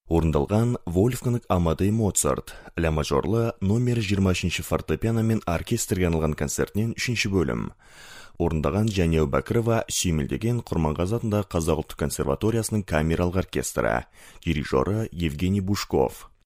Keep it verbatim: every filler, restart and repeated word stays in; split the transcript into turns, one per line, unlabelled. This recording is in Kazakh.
Орындалған Вольфганг Амадей Моцарт, ля мажорлы номер жиырма үшінші фортепиано мен оркестрге арналған концертінен үшінші бөлім. Орындаған Жәния Әубәкірова сүйемелдеген Құрманғазы атындағы Қазақ ұлттық консерваториясының камералық оркестрі, дирижері Евгений Бушков.